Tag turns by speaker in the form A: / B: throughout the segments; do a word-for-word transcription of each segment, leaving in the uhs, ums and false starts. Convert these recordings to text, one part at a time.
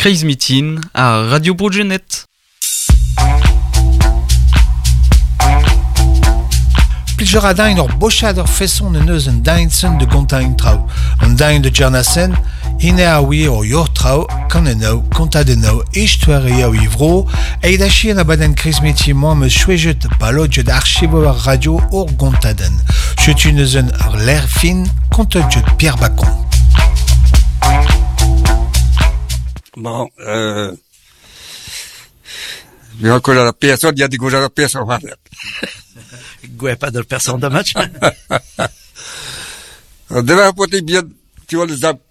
A: Crazy Meeting à Radio Brugenet.
B: Plijer a dain ur bochad ur feson en eus un dainsen de gontañ trao. Un dain de djernasen, ine a oui ur yor trao, kan eno, kontad eno, estuare a ivro, e da chien a baden Crazy Meeting moa me chouejet balodje d'archivo ar radio ur gontaden. Chutu neuzen ur l'air fin, kontadje de Pierre Bacon.
C: Bon, euh... vi har kollat la personne, il y a des gauches la personne.
D: Gwe pas de personne de match.
C: Det var på det bien, tu vois les ab.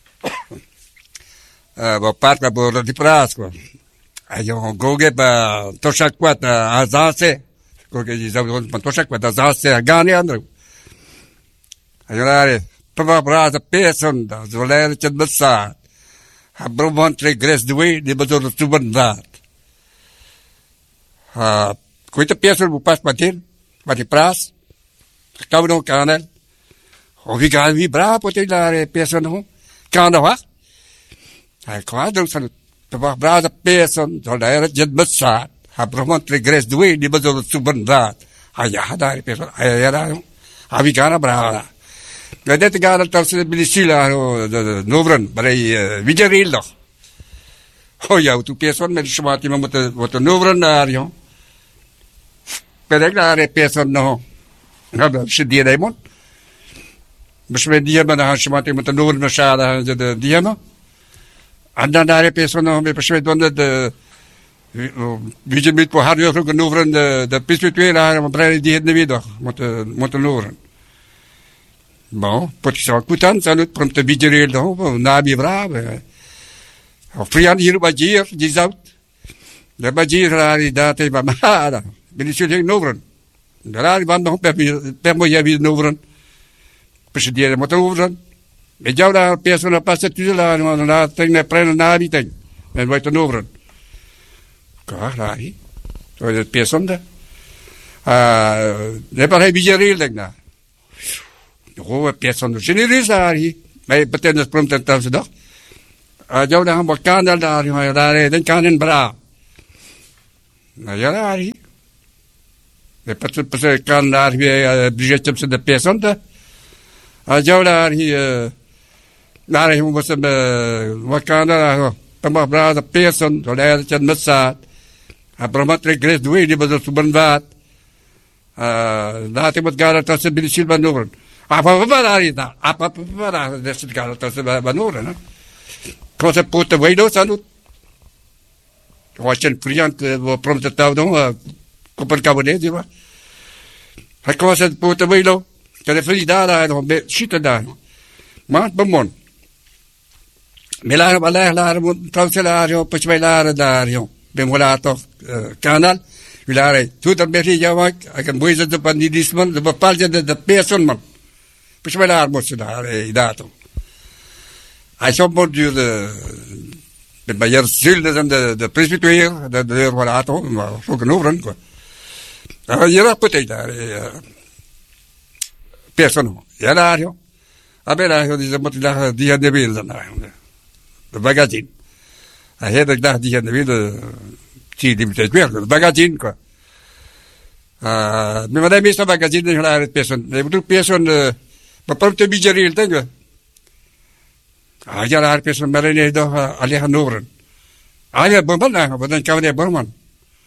C: Euh, bon, part la pour la pras quoi. Ayo goge ba to chaque fois à Zase. Goge ils ont pas to chaque fois à Zase à gagner andre. Ayo là, pas bras de personne, da zoler chat bassa. Habro montre gres due, de bazor tuban dat. Ah, coita personne vous passe matin. Wat die praat, kan we nog kanel. Of ik ga wie bra pote la person ho. Kan dat wat? Hij kwam dan van de wacht bra de person, zo daar het jet besa. Hij probeert te gres doen, die bedoel het super dat. Hij ja daar person, hij ja daar. Hij wie kan bra. Dat dit gaat het als de bilisila de novren, bij Vijaril nog. Oh ja, tu person met schmaati maar moet wat novren daar joh. Perek la person no. Ngab se die demon. Besme die man ha shmate met noor no shada de die ma. Anda la person no me besme don de wie met po har yo genoovren de de spirituele haar maar brein die het weer dag met met noor. Bon, pot zo kutan salut prompt vigireel do na bi brave. Of frian hier bij hier die zout. De bij hier la date ba ma. Ben je zullen noveren? Daar waren nog per per mooi weer noveren. Presideren moet noveren. Met jou daar persoon pas het tu la na tegen prenen na die ding. En wat noveren. Klaar daar hier. Zo het persoon daar. Ah, ne pas hij bijreel denk na. Hoe persoon genereus daar hier. Maar betekent het prompt dat ze dag. Ah, jou daar wat kan daar daar daar dan kan in bra. Nou ja daar hier. De pas pas kan daar weer budget op de persoon. Ah, jou daar hier. Daar hij moet ze wat kan daar. Pemah berada persoon, oleh het met saat. Hij probeert regres doen, die bedoelt suban wat. Daar moet gara tas bilisil banoren. Apa apa daar is daar. Apa apa daar is het gara tas banoren. Kau se putte weido sanut. Wachen priant wo promt tau dong. Kopar kabone di ba. Hij kau se putte weido. Kare fri daar daar nog be shit daar. Maar bemon. Melar balah lar trouwselaar jo pechmeilar daar jo. Bemolaar toch kanal. Wilare tu ter beri jawak akan boezen de pandidisman de bepaalde de de persoon man. Pechmeilar moet daar dato. Hij zou moet de de bayer zulde dan de de presbyteer de de walato maar zo genoegen quoi. Ah je rapporte daar persoon. Ja daar jo. Abela jo die moet daar die de beelden daar. De bagagine. Hij heeft ik dacht die aan de wilde zie die met weer de bagagine quoi. Ah, maar dat meeste bagagine is naar het persoon. Je moet persoon de bepaalde bijzonder denken. Ah, ja, daar persoon maar nee toch alleen gaan horen. Ah, ja, bommen nou, wat dan kan je bommen.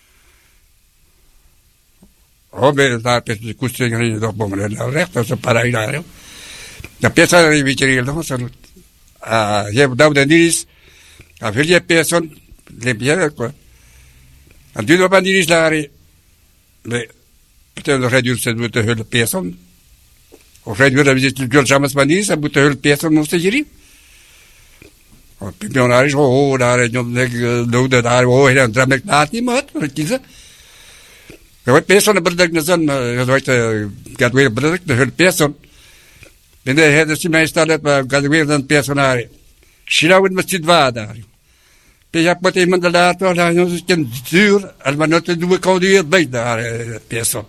C: Oh, maar daar persoon kusten geen toch bommen. Nou recht als een parai daar. De persoon die bijzonder toch zo. Ah, je hebt daar is. A veel persoon lebier quoi. En du dois pas dire là. Mais peut-être réduire cette boute de personne. Au réduire la visite du jamais pas ça boute de personne non c'est giri. On peut bien aller oh là les gens de de daar oh il a un drame là ni mat qui ça. Mais personne bedoelt dat dan dat gaat weer bedoelt de persoon. Ben de het is mij staat dat gaat weer dan personage. Shilawin masjid daar. Pejak met iemand de later, daar is een duur, en maar not te doen kan die bij daar persoon.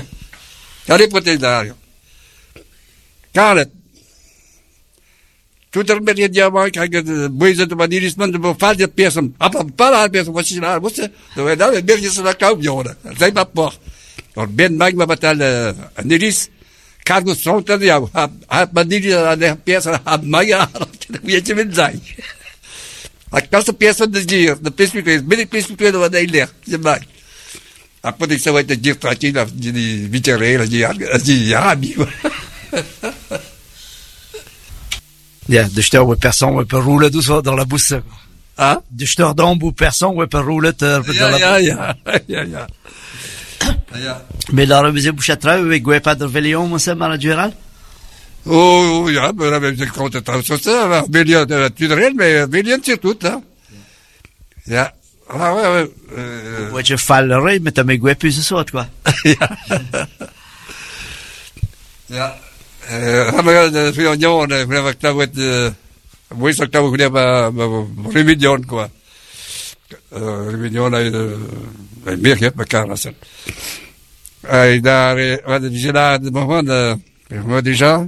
C: Ja, dit moet ik daar. Kan het. Tout er met je diamant, kijk, de boeien de manierisman, de bevaal je person. Apa, para person, wat je daar moest, de dan een beetje naar koop, jongen. Zij maar por. On ben mag maar betal, een iris, cargo stronter, ja, heb manieris aan de person, heb mij, weet je wat zijn. Ik kan de person de dier, de perspectief, ben ik perspectief wat hij legt, je mag. Après, ik zou het de dier traitien, die vitéré, die, die, ja, die.
D: Ja, de steur ou personne, ou peut rouler doucement dans la bousse.
C: Hein?
D: De steur d'ombre ou personne, ou peut rouler dans la
C: Ja, ja, ja, ja. Ja.
D: Mais la remise bouchatra, ou est pas de vélion, mon sœur, malade général?
C: Oh, ja, maar dan heb je grote trouwens zo zeggen. William, het iedereen, maar William zit goed, hè? Ja. Ah, ouais, ouais. Euh...
D: Ouais, je fallerai, mais t'as mes gouets plus ce soir, quoi.
C: Ja. Ja. Eh, gaan we de reunion, eh, we hebben nou het, eh, hoe is dat nou, we hebben reunion, quoi. Eh, reunion, eh, meer hebt elkaar als het. Eh, daar, eh, wat is je daar, de moment, eh, wat is dat?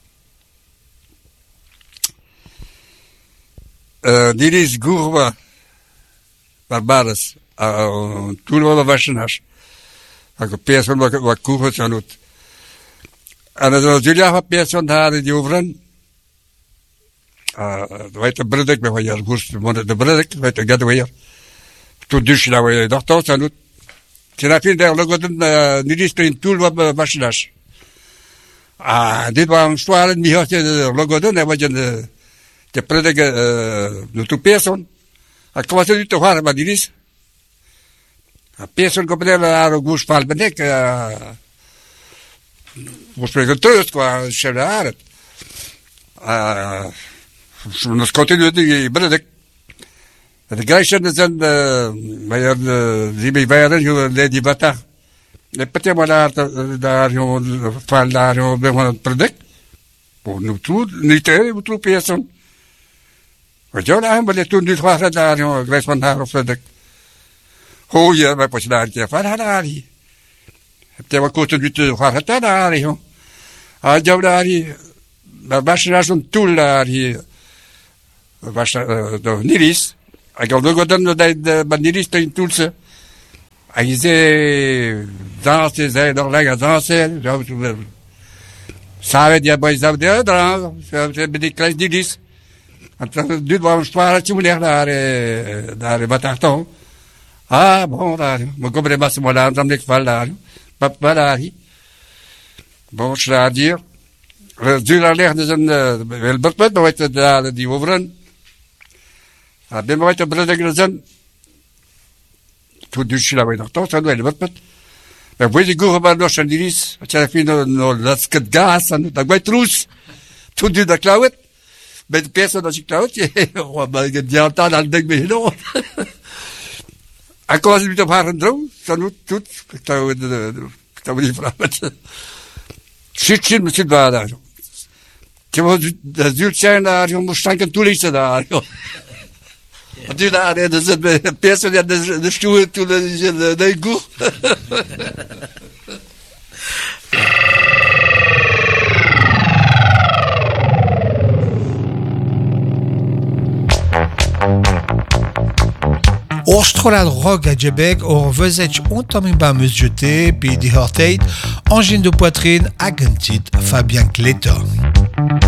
C: Eh, dit is Gourwa, Barbaras, uh, toen we wassen has. Ik heb persoon wat, wat koeien zijn uit. En als jullie hebben persoon daar die overen, uh, weet je, Bredek, bij wat je goest, de Bredek, weet je, get weer. Toen dus je daar dacht dat zijn uit. Ze hebben daar logoten, niet eens in tool wat wassen has. Ah, dit was een zware, niet had je de logoten, en wat je de, de Bredek, uh, de toe persoon. Ik kwam ze niet te horen, maar die is. Een persoon komt er naar een goes val ben ik. We spreken terug qua scheraren. Dus continu die Bredek. De grijzen zijn bij die bij waren die bata. De petje maar daar daar jongen val daar jongen bij een Bredek. Voor nu toe niet hè, moet toe persoon. Wat jou daar, maar toen niet was daar, jongen, ik weet van daar of dat ik. Oh ja, maar pas daar, ik van daar. Heb je wat kort niet te gaan daar, jongen. Ah, jou daar, maar was er zo'n tool daar, was er nog niet eens. Ik had ook dan dat de manier in toelsen. Hij zei, dansen, zei nog lekker dansen. Samen die bij zou daar, daar, bij die kleine dilis. En toen duurde wel een zwaartje meneer daar, eh, daar wat achter. Ah, bon, daar. Maar kom er maar zo aan, dan ik val daar. Papa daar. Bon, je daar hier. We zullen leggen zijn, wel bekend, maar weet daar die overen. Ah, ben maar weet de breder zijn. Toen dus je daar weer nog toch, dan wel bekend. Maar weet je goed, maar nog zijn die is. Wat jij vindt, nou, dat is het gas, en dat weet roes. Toen duurde dat klauwet. Bij de persoon als ik trouwt, maar ik heb die altijd aan het ding mee genomen. En kwam ze niet op haar en droom, dan doet het, ik zou me niet vragen. Shit, shit, misschien waar daar. Ik heb dat duurt zijn daar, je moest stanken toelichten daar. Wat doe je daar, dat is een persoon die de stoel toen, dat is een goed.
B: Oorstrolad rock à Jebek, or vezet ontamin ba meus jeté, puis di horteit, angine de poitrine, agentit Fabien Clétor.